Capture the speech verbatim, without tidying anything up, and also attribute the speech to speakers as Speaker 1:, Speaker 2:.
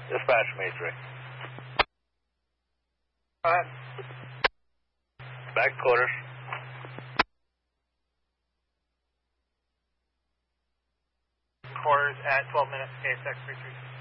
Speaker 1: Dispatch from A three.
Speaker 2: Go ahead.
Speaker 1: Back quarters.
Speaker 2: Quarters at twelve minutes, K S X three three.